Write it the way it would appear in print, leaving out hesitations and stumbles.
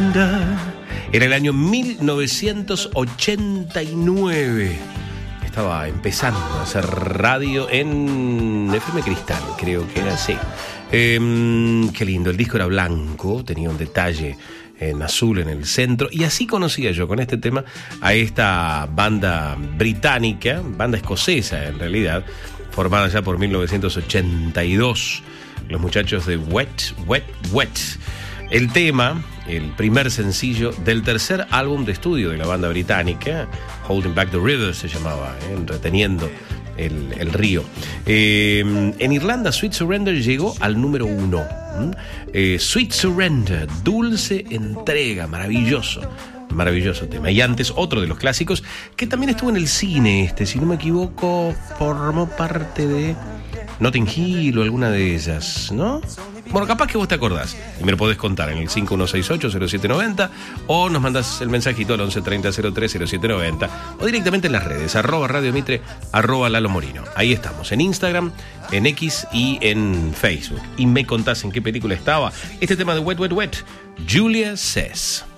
Surrender. Era el año 1989. Estaba empezando a hacer radio en FM Cristal, creo que era así. Qué lindo, el disco era blanco, tenía un detalle en azul en el centro, y así conocía yo con este tema a esta banda británica, banda escocesa en realidad, formada ya por 1982, los muchachos de Wet, Wet, Wet. El tema, el primer sencillo del tercer álbum de estudio de la banda británica, Holding Back the River se llamaba, reteniendo el río. En Irlanda, Sweet Surrender llegó al número 1. Sweet Surrender, dulce entrega, maravilloso tema. Y antes, otro de los clásicos que también estuvo en el cine, si no me equivoco, formó parte de Notting Hill o alguna de ellas, ¿no? Bueno, capaz que vos te acordás y me lo podés contar en el 5168-0790 o nos mandás el mensajito al 1130-03-0790 o directamente en las redes, @Radio Mitre, @Lalo Morino. Ahí estamos, en Instagram, en X y en Facebook. Y me contás en qué película estaba este tema de Wet, Wet, Wet, Julia Says.